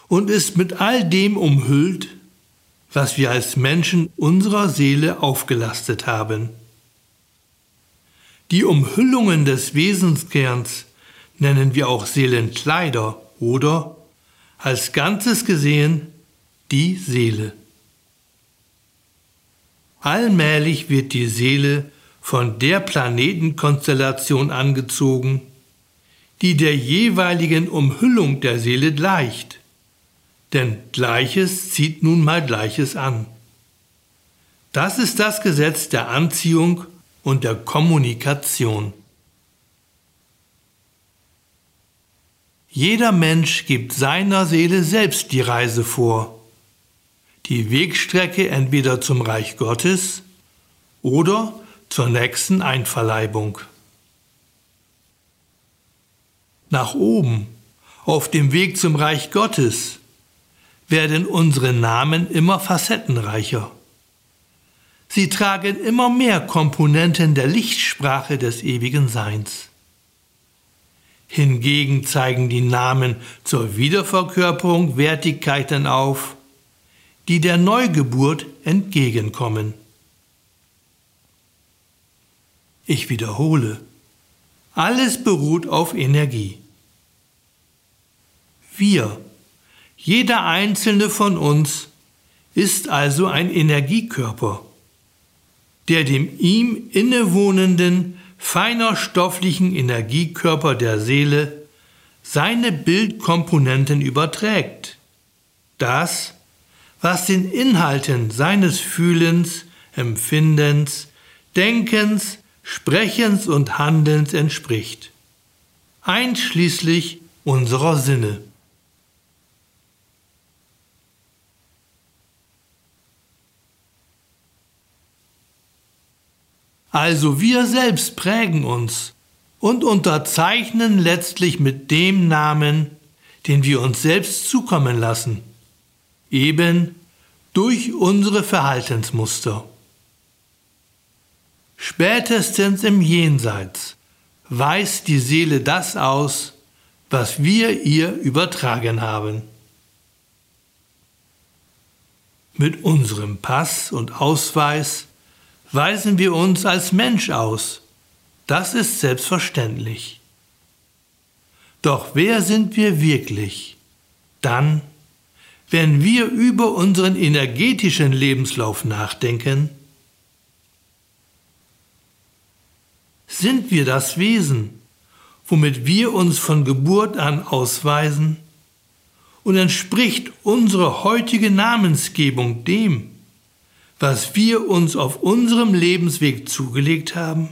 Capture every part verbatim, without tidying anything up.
und ist mit all dem umhüllt, was wir als Menschen unserer Seele aufgelastet haben. Die Umhüllungen des Wesenskerns nennen wir auch Seelenkleider oder, als Ganzes gesehen, die Seele. Allmählich wird die Seele von der Planetenkonstellation angezogen, die der jeweiligen Umhüllung der Seele gleicht. Denn Gleiches zieht nun mal Gleiches an. Das ist das Gesetz der Anziehung und der Kommunikation. Jeder Mensch gibt seiner Seele selbst die Reise vor. Die Wegstrecke entweder zum Reich Gottes oder zur nächsten Einverleibung. Nach oben, auf dem Weg zum Reich Gottes, werden unsere Namen immer facettenreicher. Sie tragen immer mehr Komponenten der Lichtsprache des ewigen Seins. Hingegen zeigen die Namen zur Wiederverkörperung Wertigkeiten auf, die der Neugeburt entgegenkommen. Ich wiederhole, alles beruht auf Energie. Wir, jeder einzelne von uns, ist also ein Energiekörper, der dem ihm innewohnenden, feiner stofflichen Energiekörper der Seele seine Bildkomponenten überträgt. Das, was den Inhalten seines Fühlens, Empfindens, Denkens, Sprechens und Handelns entspricht, einschließlich unserer Sinne. Also wir selbst prägen uns und unterzeichnen letztlich mit dem Namen, den wir uns selbst zukommen lassen, eben durch unsere Verhaltensmuster. Spätestens im Jenseits weist die Seele das aus, was wir ihr übertragen haben. Mit unserem Pass und Ausweis weisen wir uns als Mensch aus. Das ist selbstverständlich. Doch wer sind wir wirklich? Dann, wenn wir über unseren energetischen Lebenslauf nachdenken, sind wir das Wesen, womit wir uns von Geburt an ausweisen, und entspricht unsere heutige Namensgebung dem, was wir uns auf unserem Lebensweg zugelegt haben?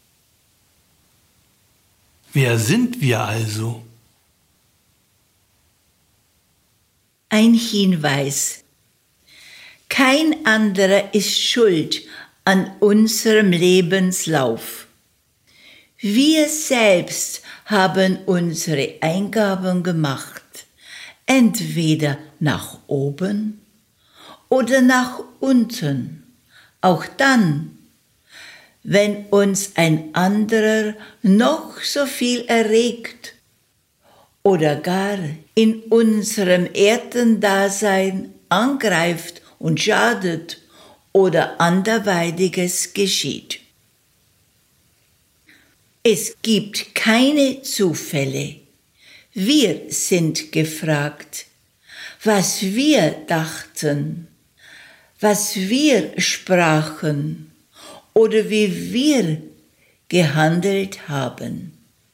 Wer sind wir also? Ein Hinweis. Kein anderer ist schuld an unserem Lebenslauf. Wir selbst haben unsere Eingaben gemacht, entweder nach oben oder nach unten, auch dann, wenn uns ein anderer noch so viel erregt oder gar in unserem Erdendasein angreift und schadet oder anderweitiges geschieht. Es gibt keine Zufälle. Wir sind gefragt, was wir dachten, was wir sprachen oder wie wir gehandelt haben.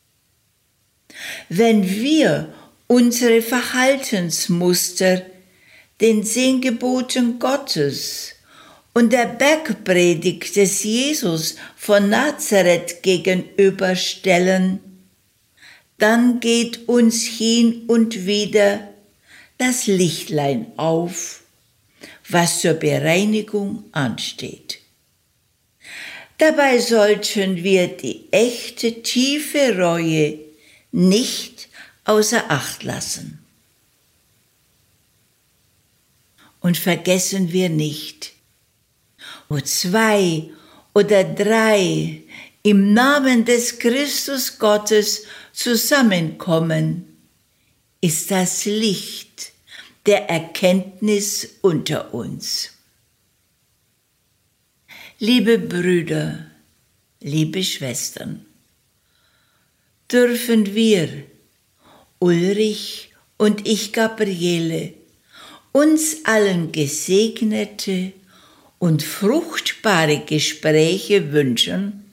Wenn wir unsere Verhaltensmuster den zehn Geboten Gottes und der Bergpredigt des Jesus von Nazareth gegenüberstellen, dann geht uns hin und wieder das Lichtlein auf, was zur Bereinigung ansteht. Dabei sollten wir die echte, tiefe Reue nicht außer Acht lassen. Und vergessen wir nicht, wo zwei oder drei im Namen des Christus Gottes zusammenkommen, ist das Licht der Erkenntnis unter uns. Liebe Brüder, liebe Schwestern, dürfen wir, Ulrich und ich, Gabriele, uns allen gesegnete und fruchtbare Gespräche wünschen